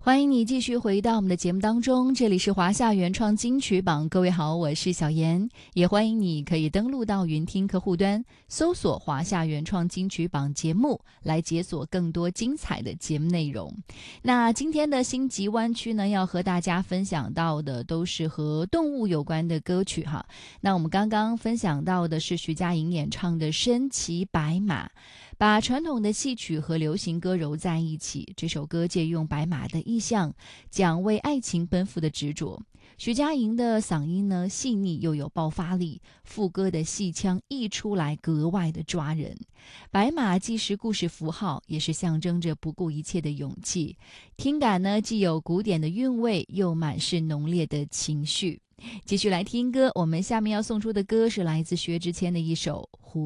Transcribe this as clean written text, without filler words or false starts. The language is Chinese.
欢迎你继续回到我们的节目当中，这里是华夏原创金曲榜。各位好，我是小妍，也欢迎你可以登录到云听客户端，搜索华夏原创金曲榜节目，来解锁更多精彩的节目内容。那今天的星极湾区呢，要和大家分享到的都是和动物有关的歌曲哈。那我们刚刚分享到的是徐佳莹演唱的《身骑白马》，把传统的戏曲和流行歌揉在一起。这首歌借用白马的意象，讲为爱情奔赴的执着。徐佳莹的嗓音呢，细腻又有爆发力，副歌的戏腔一出来格外的抓人。白马既是故事符号，也是象征着不顾一切的勇气。听感呢，既有古典的韵味，又满是浓烈的情绪。继续来听歌，我们下面要送出的歌是来自薛之谦的一首《